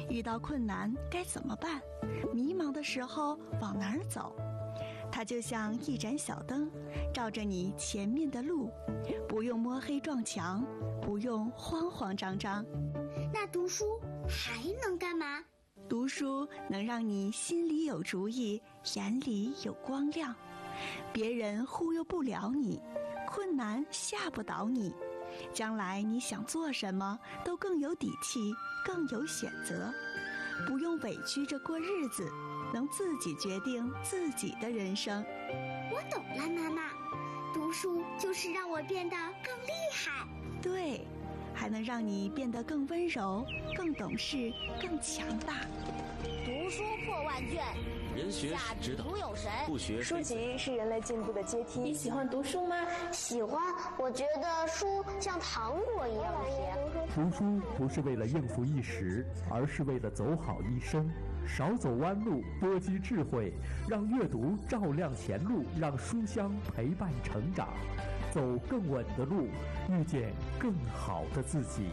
遇到困难该怎么办？迷茫的时候往哪儿走？它就像一盏小灯，照着你前面的路，不用摸黑撞墙，不用慌慌张张。 那读书还能干嘛？ 读书能让你心里有主意，眼里有光亮，别人忽悠不了你，困难吓不倒你，将来你想做什么都更有底气，更有选择，不用委屈着过日子，能自己决定自己的人生。 我懂了，妈妈，读书就是让我变得更厉害。 对，还能让你变得更温柔，更懂事，更强大。 读书破万卷， 人学是指导，不学书籍是人类进步的阶梯。 你喜欢读书吗？ 喜欢，我觉得书像糖果一样甜。 读书不是为了应付一时，而是为了走好一生。少走弯路，多积智慧，让阅读照亮前路，让书香陪伴成长，走更稳的路，遇见更好的自己。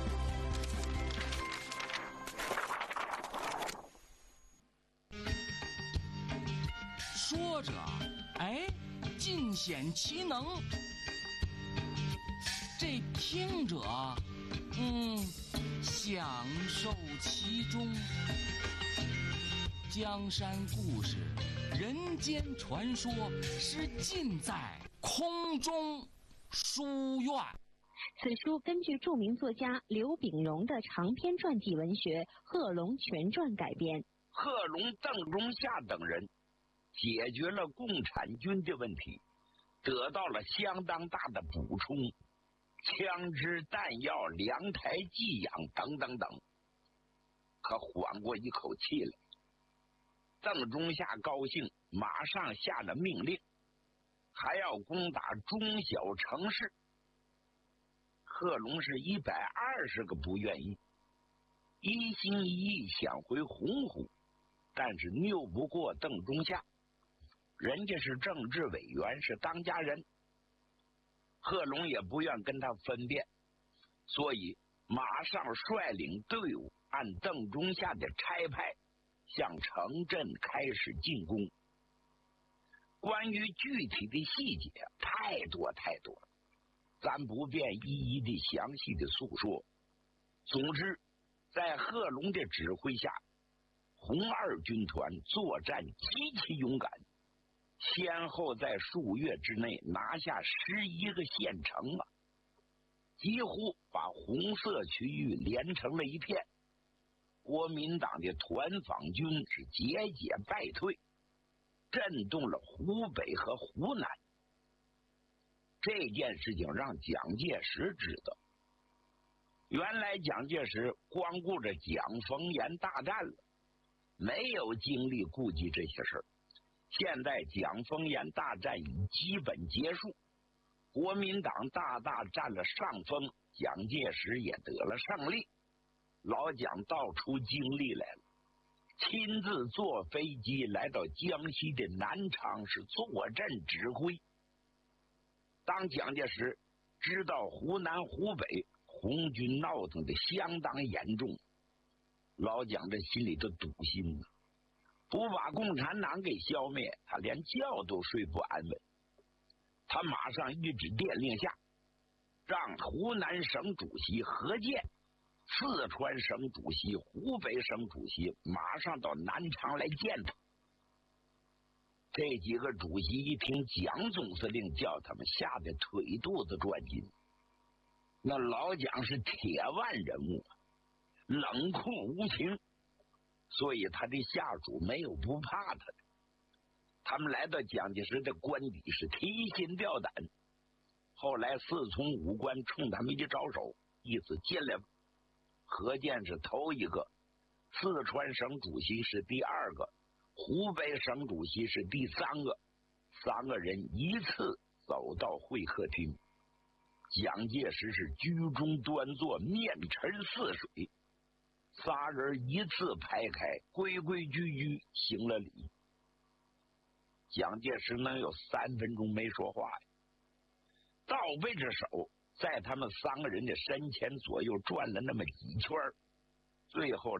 说着，哎，尽显其能；这听者，享受其中。江山故事，人间传说，是尽在空中书院。 此书根据著名作家刘秉荣的长篇传记文学《贺龙全传》改编。 贺龙、邓中夏等人解决了共产军的问题，得到了相当大的补充，枪支、弹药、粮台、给养等等等，可缓过一口气来。邓中夏高兴，马上下了命令，还要攻打中小城市。贺龙是120个不愿意，一心一意想回洪湖，但是拗不过邓中夏，人家是政治委员，是当家人，贺龙也不愿跟他分辨，所以马上率领队伍按邓中夏的差派向城镇开始进攻。关于具体的细节太多了，咱不便一一的详细的诉说。总之，在贺龙的指挥下，红二军团作战极其勇敢，先后在数月之内拿下11个县城啊，几乎把红色区域连成了一片。国民党的团坊军是节节败退，震动了湖北和湖南。这件事情让蒋介石知道，原来蒋介石光顾着蒋冯阎大战了，没有精力顾及这些事儿。现在蒋冯阎大战已基本结束，国民党大大占了上风，蒋介石也得了胜利。老蒋道出精力来了，亲自坐飞机来到江西的南昌，是坐镇指挥。当蒋介石知道湖南湖北红军闹腾的相当严重，老蒋这心里的堵心，不把共产党给消灭，他连觉都睡不安稳。他马上一纸电令下，让湖南省主席何键、四川省主席、湖北省主席马上到南昌来见他。这几个主席一听蒋总司令叫他们，吓得腿肚子转筋。那老蒋是铁腕人物，冷酷无情，所以他的下属没有不怕他的。他们来到蒋介石的官邸是提心吊胆。后来四从武官冲他们一招手，意思进来吧。何键是头一个，四川省主席是第二个，湖北省主席是第三个。三个人一次走到会客厅，蒋介石是居中端坐，面沉似水。仨人一字排开，规规矩矩行了礼。蒋介石能有3分钟没说话呀，倒背着手在他们3个人的身前左右转了那么几圈，最后